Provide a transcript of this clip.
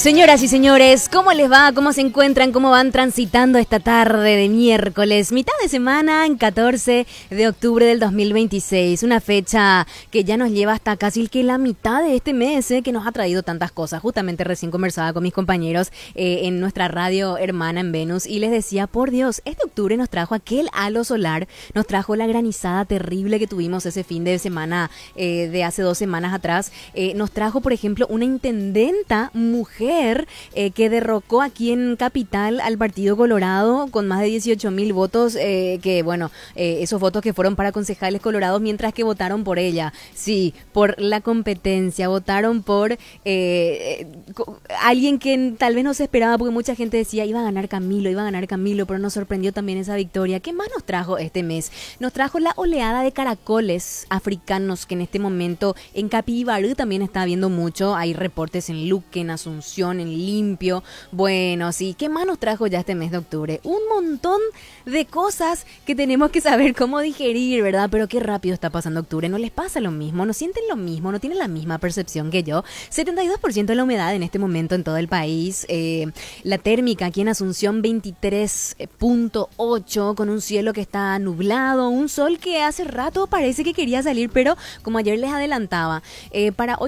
Señoras y señores, ¿cómo les va? ¿Cómo se encuentran? ¿Cómo van transitando esta tarde de miércoles? Mitad de semana, en 14 de octubre del 2026. Una fecha que ya nos lleva hasta casi que la mitad de este mes, que nos ha traído tantas cosas. Justamente recién conversaba con mis compañeros en nuestra radio hermana en Venus y les decía, por Dios, este octubre nos trajo aquel halo solar, nos trajo la granizada terrible que tuvimos ese fin de semana de hace 2 semanas atrás. Nos trajo, por ejemplo, una intendenta mujer que derrocó aquí en Capital al Partido Colorado con más de 18,000 votos, esos votos que fueron para concejales colorados mientras que votaron por ella. Sí, por la competencia, votaron por alguien que tal vez no se esperaba, porque mucha gente decía iba a ganar Camilo, pero nos sorprendió también esa victoria. ¿Qué más nos trajo este mes? Nos trajo la oleada de caracoles africanos que en este momento en Capibarú también está habiendo mucho. Hay reportes en Luque, en Asunción, en Limpio. Bueno, sí, ¿qué más nos trajo ya este mes de octubre? Un montón de cosas que tenemos que saber cómo digerir, ¿verdad? Pero qué rápido está pasando octubre. ¿No les pasa lo mismo? ¿No sienten lo mismo? ¿No tienen la misma percepción que yo? 72% de la humedad en este momento en todo el país. La térmica aquí en Asunción 23.8, con un cielo que está nublado, un sol que hace rato parece que quería salir, pero como ayer les adelantaba, para hoy